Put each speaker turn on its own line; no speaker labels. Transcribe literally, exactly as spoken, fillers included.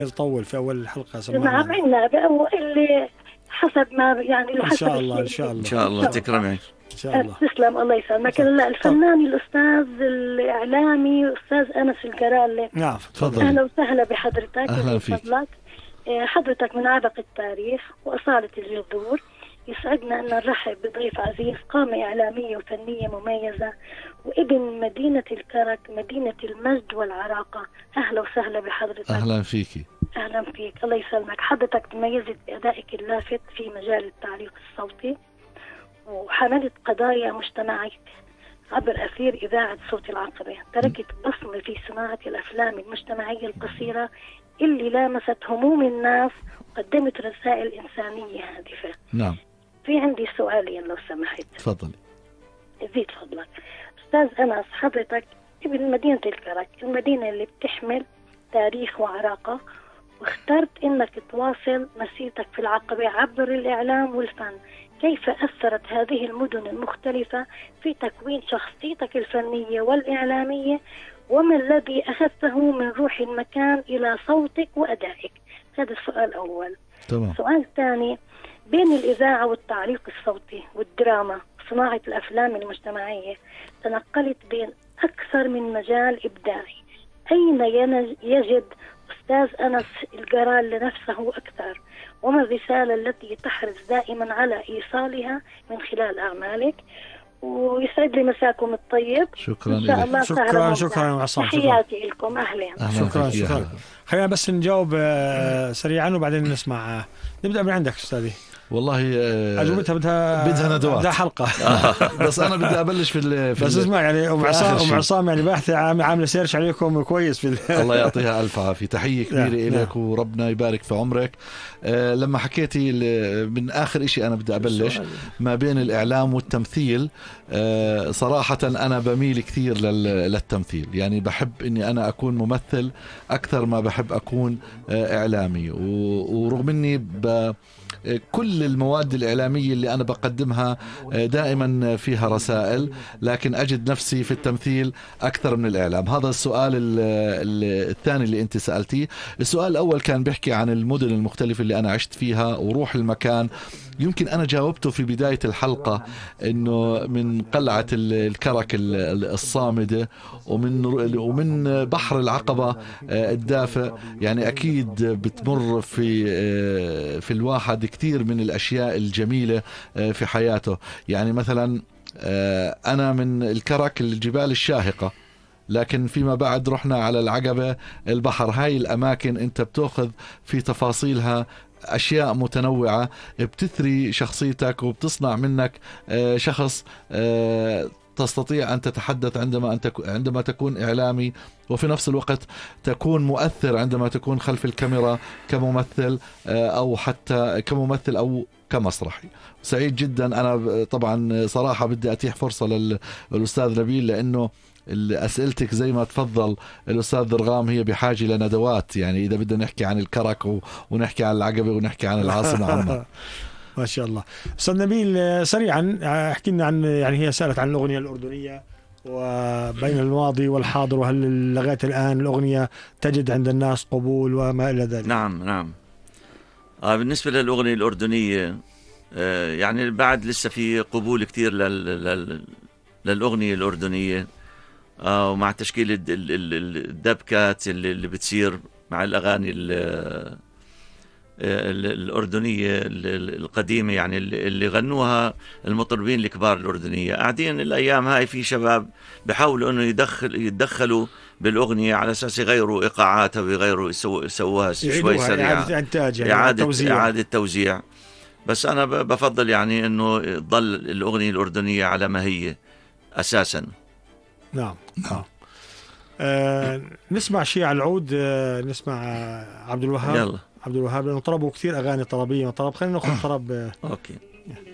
يطول في أول الحلقة.
نعم عنا اللي حسب ما يعني
إن شاء الله إن شاء الله
إن شاء الله تكرمي
إن شاء الله.
تسلم الله يسلمك. الفنان الأستاذ الإعلامي أستاذ أنس القرالي.
نعم
تفضل.
أهلا وسهلا بحضرتك.
أهلا فيك.
حضرتك من عبق التاريخ وأصالة الجذور. يسعدنا أن نرحب بضيف عزيز، قامة إعلامية وفنية مميزة، وابن مدينة الكرك، مدينة المجد والعراقة. أهلا وسهلا بحضرتك.
أهلا فيكي.
أهلا فيك، الله يسلمك. حضرتك تميزت بأدائك اللافت في مجال التعليق الصوتي، وحملت قضايا مجتمعية عبر أثير إذاعة صوت العقبة. تركت بصمة في صناعة الأفلام المجتمعية القصيرة اللي لامست هموم الناس وقدمت رسائل إنسانية هادفة.
نعم.
في عندي سؤالين لو سمحت.
تفضلي.
زيد فضلك. أستاذ أنس، حضرتك ابن مدينة الكرك، المدينة اللي بتحمل تاريخ وعراقة، واخترت إنك تواصل مسيرتك في العقبة عبر الإعلام والفن. كيف أثرت هذه المدن المختلفة في تكوين شخصيتك الفنية والإعلامية؟ وما الذي أخذته من روح المكان إلى صوتك وأدائك؟ هذا السؤال الأول.
تمام.
سؤال ثاني، بين الإذاعة والتعليق الصوتي والدراما وصناعة الأفلام المجتمعية، تنقلت بين أكثر من مجال إبداعي. أين يجد أستاذ أنس القرال لنفسه أكثر؟ وما الرسالة التي تحرص دائما على إيصالها من خلال أعمالك؟ ويسعد لي مساكم الطيب.
شكرا
إن شاء الله.
شكرا شكرا عصام.
تحياتي لكم. أهلا.
شكرا شكرا. خلينا بس نجاوب سريعا وبعدين نسمع. نبدأ من عندك أستاذي.
والله
أجوبتها بدها
بدها ندوات، بدها
حلقة.
بس أنا بدي أبلش في, في
بس اسمع يعني أم عصام أم عصام يعني باحثة عاملة سيرش عليكم كويس في
الله يعطيها ألف عافية. تحية كبيرة لك وربنا يبارك في عمرك. أه لما حكيتي من آخر إشي أنا بدي أبلش ما بين الإعلام والتمثيل. أه صراحة أنا بميل كثير للتمثيل، يعني بحب إني أنا أكون ممثل أكثر ما بحب أكون إعلامي. ورغم إني ب كل المواد الإعلامية اللي أنا بقدمها دائما فيها رسائل، لكن أجد نفسي في التمثيل أكثر من الإعلام. هذا السؤال الثاني اللي أنت سألتيه. السؤال الأول كان بيحكي عن المدن المختلفة اللي أنا عشت فيها وروح المكان. يمكن أنا جاوبته في بداية الحلقة إنه من قلعة الكرك الصامدة ومن ومن بحر العقبة الدافئ، يعني أكيد بتمر في في الواحد كثير من الأشياء الجميلة في حياته. يعني مثلا أنا من الكرك الجبال الشاهقة، لكن فيما بعد رحنا على العقبة البحر. هاي الأماكن أنت بتأخذ في تفاصيلها أشياء متنوعة بتثري شخصيتك وبتصنع منك شخص تستطيع أن تتحدث عندما أنت عندما تكون إعلامي، وفي نفس الوقت تكون مؤثر عندما تكون خلف الكاميرا كممثل أو حتى كممثل أو كمسرحي. سعيد جدا. أنا طبعا صراحة بدي أتيح فرصة للأستاذ نبيل، لأنه أسئلتك زي ما تفضل الأستاذ ضرغام هي بحاجة لندوات. يعني إذا بدنا نحكي عن الكرك ونحكي عن العقبة ونحكي عن العاصمة عمان.
ما شاء الله. أستاذ نبيل سريعا احكي لنا عن، يعني هي سألت عن الأغنية الأردنية وبين الماضي والحاضر، وهل لغاية الآن الأغنية تجد عند الناس قبول وما إلى ذلك؟
نعم نعم. آه بالنسبة للأغنية الأردنية آه يعني بعد لسه في قبول كتير لل لل للأغنية الأردنية، آه ومع تشكيل الدبكات اللي, اللي بتصير مع الأغاني الأردنية القديمة، يعني اللي غنوها المطربين الكبار الأردنية. قاعدين الأيام هاي في شباب بحاولوا أنه يدخل يتدخلوا بالأغنية على أساس يغيروا إيقاعاتها ويغيروا يسووها شوي سريعة،
إعادة إنتاج يعني
إعادة
توزيع.
إعادة توزيع. بس أنا بفضل يعني أنه تضل الأغنية الأردنية على ما هي أساسا.
نعم نعم. آه نسمع شيء على العود. آه نسمع عبد الوهاب.
يلا
عبد الوهاب، لأنه طلبوا كثير أغاني طربية وطرب. خلينا نأخذ طرب.
أوكي.